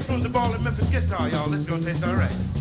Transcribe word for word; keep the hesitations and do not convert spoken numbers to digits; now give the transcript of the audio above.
from the ball and Memphis guitar, y'all. Let's go taste our right.